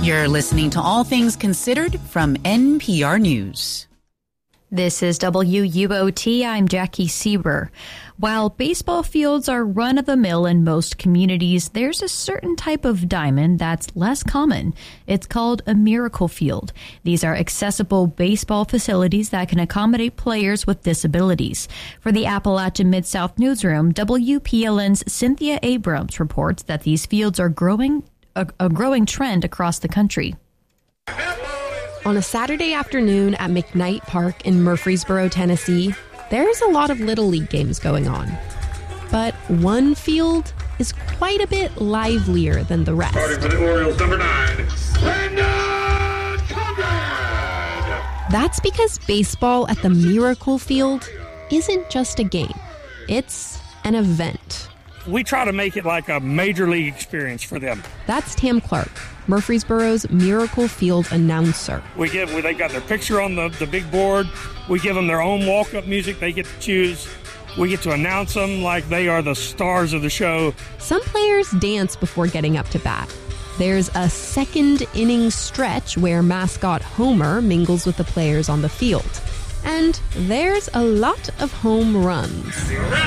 You're listening to All Things Considered from NPR News. This is WUOT. I'm Jackie Sieber. While baseball fields are run-of-the-mill in most communities, there's a certain type of diamond that's less common. It's called a miracle field. These are accessible baseball facilities that can accommodate players with disabilities. For the Appalachian Mid-South Newsroom, WPLN's Cynthia Abrams reports that these fields are a growing trend across the country. On a Saturday afternoon at McKnight Park in Murfreesboro, Tennessee, there's a lot of Little League games going on. But one field is quite a bit livelier than the rest. Starting for the Orioles, number 9, Brandon Conrad. That's because baseball at the Miracle Field isn't just a game. It's an event. We try to make it like a major league experience for them. That's Tam Clark, Murfreesboro's Miracle Field announcer. They got their picture on the big board. We give them their own walk-up music they get to choose. We get to announce them like they are the stars of the show. Some players dance before getting up to bat. There's a second inning stretch where mascot Homer mingles with the players on the field. And there's a lot of home runs.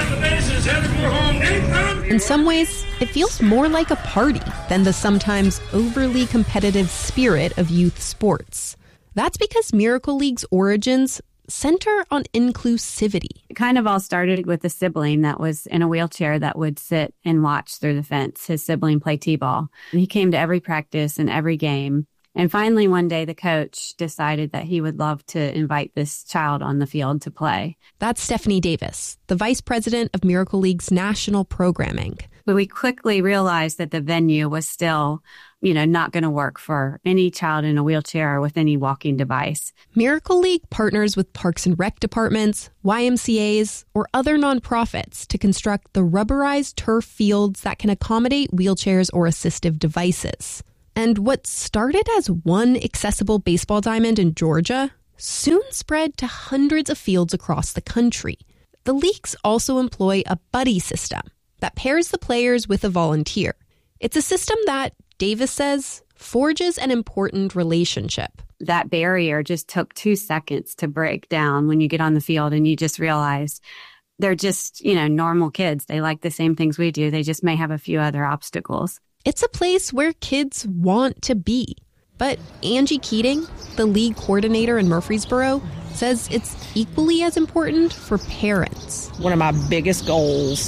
In some ways, it feels more like a party than the sometimes overly competitive spirit of youth sports. That's because Miracle League's origins center on inclusivity. It kind of all started with a sibling that was in a wheelchair that would sit and watch through the fence. His sibling played t-ball. He came to every practice and every game. And finally, one day, the coach decided that he would love to invite this child on the field to play. That's Stephanie Davis, the vice president of Miracle League's national programming. But we quickly realized that the venue was still, not going to work for any child in a wheelchair or with any walking device. Miracle League partners with Parks and Rec departments, YMCAs, or other nonprofits to construct the rubberized turf fields that can accommodate wheelchairs or assistive devices. And what started as one accessible baseball diamond in Georgia soon spread to hundreds of fields across the country. The leagues also employ a buddy system that pairs the players with a volunteer. It's a system that, Davis says, forges an important relationship. That barrier just took 2 seconds to break down when you get on the field and you just realize they're just, normal kids. They like the same things we do. They just may have a few other obstacles. It's a place where kids want to be. But Angie Keating, the league coordinator in Murfreesboro, says it's equally as important for parents. One of my biggest goals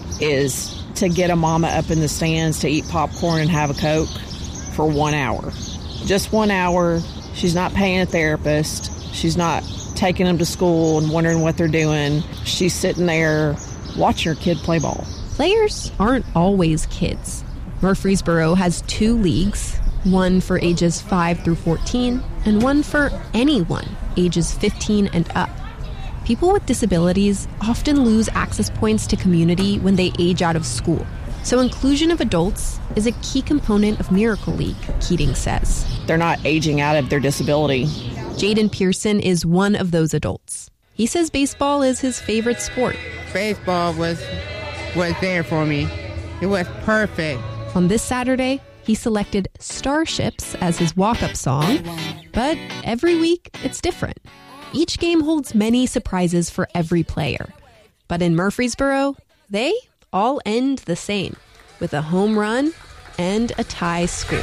is to get a mama up in the stands to eat popcorn and have a Coke for 1 hour. Just 1 hour. She's not paying a therapist. She's not taking them to school and wondering what they're doing. She's sitting there watching her kid play ball. Players aren't always kids. Murfreesboro has 2 leagues, one for ages 5 through 14 and one for anyone ages 15 and up. People with disabilities often lose access points to community when they age out of school. So inclusion of adults is a key component of Miracle League, Keating says. They're not aging out of their disability. Jaden Pearson is one of those adults. He says baseball is his favorite sport. Baseball was there for me. It was perfect. On this Saturday, he selected Starships as his walk-up song, but every week it's different. Each game holds many surprises for every player. But in Murfreesboro, they all end the same, with a home run and a tie score.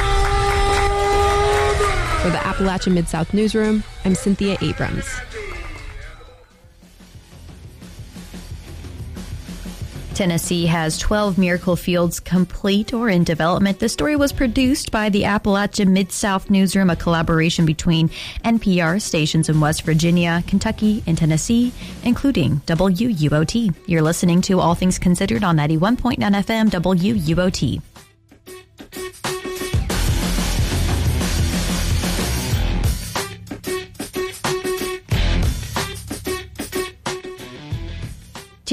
For the Appalachian Mid-South Newsroom, I'm Cynthia Abrams. Tennessee has 12 Miracle Fields complete or in development. The story was produced by the Appalachian Mid-South Newsroom, a collaboration between NPR stations in West Virginia, Kentucky, and Tennessee, including WUOT. You're listening to All Things Considered on 91.9 FM WUOT.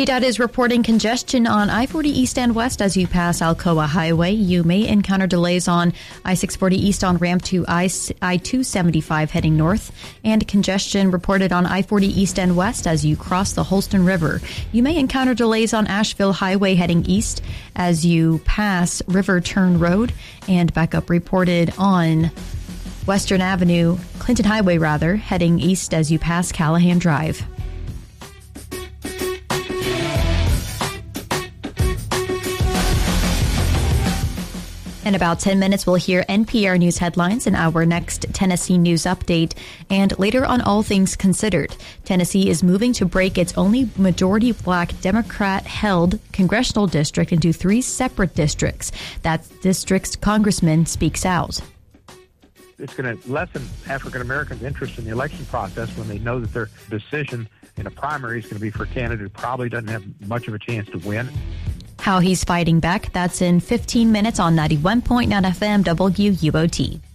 TDOT is reporting congestion on I-40 East and West as you pass Alcoa Highway. You may encounter delays on I-640 East on ramp to I-275 heading north, and congestion reported on I-40 East and West as you cross the Holston River. You may encounter delays on Asheville Highway heading east as you pass River Turn Road, and backup reported on Western Avenue, Clinton Highway rather, heading east as you pass Callahan Drive. In about 10 minutes, we'll hear NPR News headlines in our next Tennessee News Update. And later on All Things Considered, Tennessee is moving to break its only majority black Democrat-held congressional district into 3 separate districts. That district's congressman speaks out. It's going to lessen African Americans' interest in the election process when they know that their decision in a primary is going to be for a candidate who probably doesn't have much of a chance to win. How he's fighting back, that's in 15 minutes on 91.9 FM WUOT.